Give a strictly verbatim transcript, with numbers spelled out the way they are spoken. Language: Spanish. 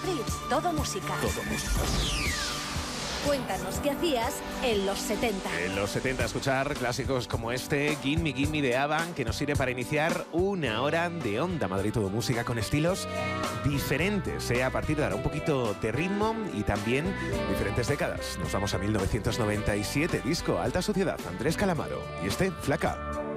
hits, todo música. Todo música. Cuéntanos qué hacías en los setenta. En los setenta, escuchar clásicos como este, Gimme Gimme de ABBA, que nos sirve para iniciar una hora de Onda Madrid Todo Música con estilos diferentes, ¿eh? A partir de ahora un poquito de ritmo y también diferentes décadas. Nos vamos a mil novecientos noventa y siete, disco Alta Sociedad, Andrés Calamaro y este, Flaca.